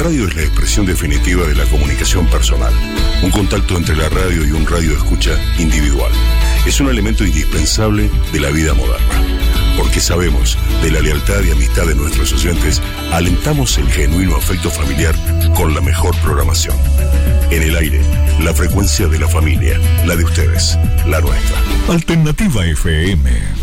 radio es la expresión definitiva de la comunicación personal, un contacto entre la radio y un radio de escucha individual. Es un elemento indispensable de la vida moderna. Porque sabemos de la lealtad y amistad de nuestros oyentes, alentamos el genuino afecto familiar con la mejor programación. En el aire, la frecuencia de la familia, la de ustedes, la nuestra. Alternativa FM.